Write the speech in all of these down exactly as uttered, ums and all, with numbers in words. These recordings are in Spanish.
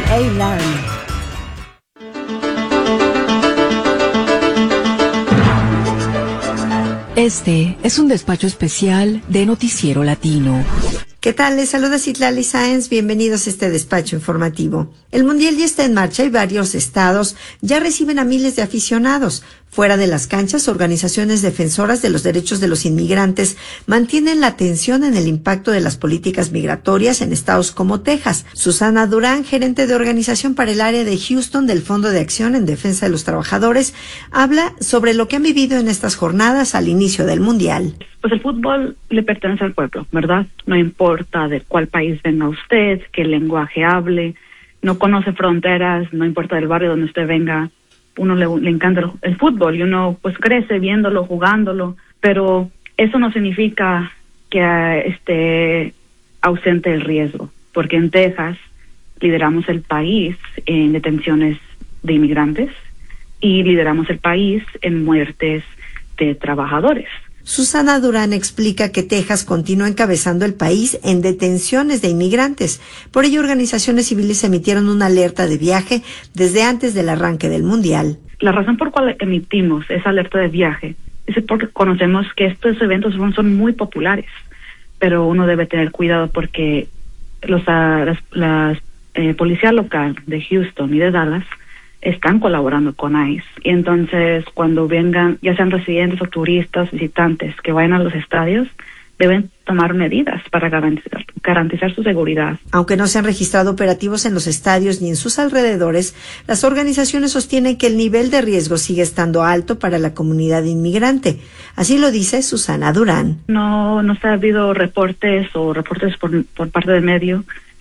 A-Learn. Este es un despacho especial de Noticiero Latino. ¿Qué tal? Les saluda Citlali Sáenz. Bienvenidos a este despacho informativo. El Mundial ya está en marcha y varios estados ya reciben a miles de aficionados. Fuera de las canchas, organizaciones defensoras de los derechos de los inmigrantes mantienen la atención en el impacto de las políticas migratorias en estados como Texas. Susana Durán, gerente de organización para el área de Houston del Fondo de Acción en Defensa de los Trabajadores, habla sobre lo que han vivido en estas jornadas al inicio del Mundial. Pues el fútbol le pertenece al pueblo, ¿verdad? No importa de cuál país venga usted, qué lenguaje hable, no conoce fronteras, no importa del barrio donde usted venga. Uno le, le encanta el, el fútbol y uno pues crece viéndolo, jugándolo, pero eso no significa que uh, esté ausente el riesgo, porque en Texas lideramos el país en detenciones de inmigrantes y lideramos el país en muertes de trabajadores. Susana Durán explica que Texas continúa encabezando el país en detenciones de inmigrantes. Por ello, organizaciones civiles emitieron una alerta de viaje desde antes del arranque del Mundial. La razón por la cual emitimos esa alerta de viaje es porque conocemos que estos eventos son, son muy populares, pero uno debe tener cuidado porque los, uh, las, las eh, policía local de Houston y de Dallas están colaborando con I C E. Y entonces, cuando vengan, ya sean residentes o turistas, visitantes, que vayan a los estadios, deben tomar medidas para garantizar, garantizar su seguridad. Aunque no se han registrado operativos en los estadios ni en sus alrededores, las organizaciones sostienen que el nivel de riesgo sigue estando alto para la comunidad inmigrante. Así lo dice Susana Durán. No, no se ha habido reportes o reportes por, por parte del medio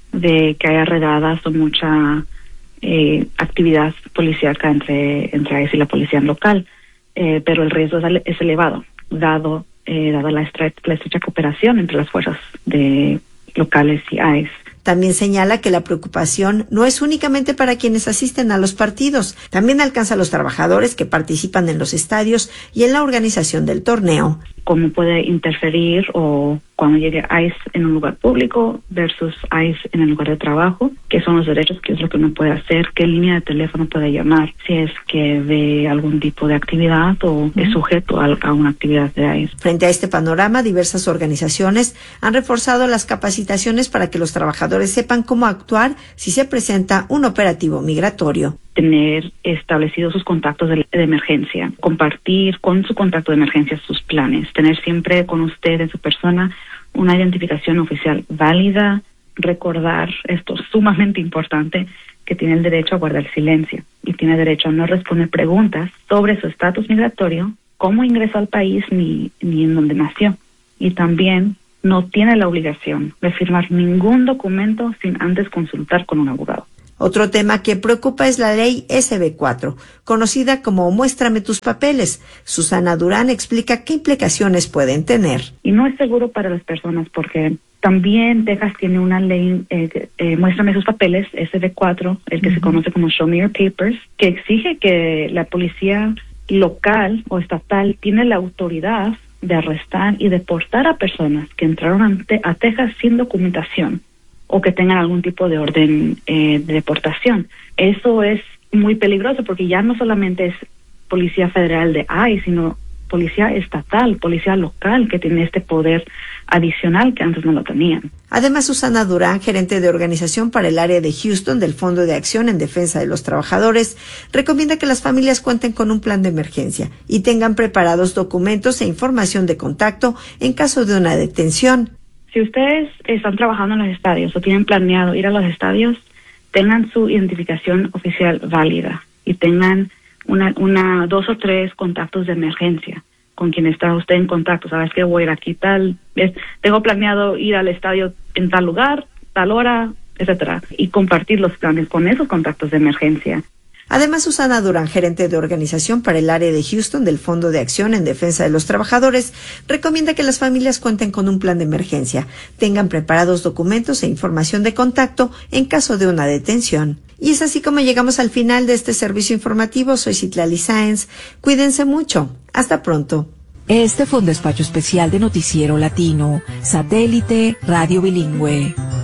de que haya redadas o mucha Eh, actividad policíaca entre entre I C E y la policía local, eh, pero el riesgo es, es elevado, dado eh, dada la, estre- la estrecha cooperación entre las fuerzas de locales y I C E. También señala que la preocupación no es únicamente para quienes asisten a los partidos, también alcanza a los trabajadores que participan en los estadios y en la organización del torneo. Cómo puede interferir o cuando llegue I C E en un lugar público versus I C E en el lugar de trabajo, qué son los derechos, qué es lo que uno puede hacer, qué línea de teléfono puede llamar, si es que ve algún tipo de actividad o uh-huh. es sujeto a, a una actividad de I C E. Frente a este panorama, diversas organizaciones han reforzado las capacitaciones para que los trabajadores sepan cómo actuar si se presenta un operativo migratorio. Tener establecidos sus contactos de, de emergencia, compartir con su contacto de emergencia sus planes, tener siempre con usted en su persona una identificación oficial válida, recordar, esto es sumamente importante, que tiene el derecho a guardar silencio y tiene derecho a no responder preguntas sobre su estatus migratorio, cómo ingresó al país ni, ni en dónde nació. Y también no tiene la obligación de firmar ningún documento sin antes consultar con un abogado. Otro tema que preocupa es la ley S B cuatro, conocida como Muéstrame tus papeles. Susana Durán explica qué implicaciones pueden tener. Y no es seguro para las personas porque también Texas tiene una ley, eh, eh, Muéstrame sus papeles, S B cuatro, el que uh-huh. se conoce como Show Me Your Papers, que exige que la policía local o estatal tiene la autoridad de arrestar y deportar a personas que entraron a, te- a Texas sin documentación o que tengan algún tipo de orden eh, de deportación. Eso es muy peligroso porque ya no solamente es policía federal de I C E, sino policía estatal, policía local que tiene este poder adicional que antes no lo tenían. Además, Susana Durán, gerente de organización para el área de Houston del Fondo de Acción en Defensa de los Trabajadores, recomienda que las familias cuenten con un plan de emergencia y tengan preparados documentos e información de contacto en caso de una detención. Si ustedes están trabajando en los estadios o tienen planeado ir a los estadios, tengan su identificación oficial válida y tengan una, una, dos o tres contactos de emergencia con quien está usted en contacto. Sabes que voy a ir aquí tal, es, tengo planeado ir al estadio en tal lugar, tal hora, etcétera, y compartir los planes con esos contactos de emergencia. Además, Susana Durán, gerente de organización para el área de Houston del Fondo de Acción en Defensa de los Trabajadores, recomienda que las familias cuenten con un plan de emergencia, tengan preparados documentos e información de contacto en caso de una detención. Y es así como llegamos al final de este servicio informativo. Soy Citlali Sáenz. Cuídense mucho. Hasta pronto. Este fue un despacho especial de Noticiero Latino, Satélite Radio Bilingüe.